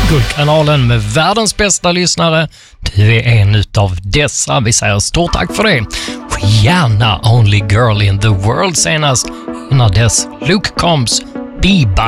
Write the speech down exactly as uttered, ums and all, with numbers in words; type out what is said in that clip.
Guldkanalen med världens bästa lyssnare. Du är en utav dessa. Vi säger stort tack för det. Gärna Only Girl in the World senast. Innan dess Luke Combs Be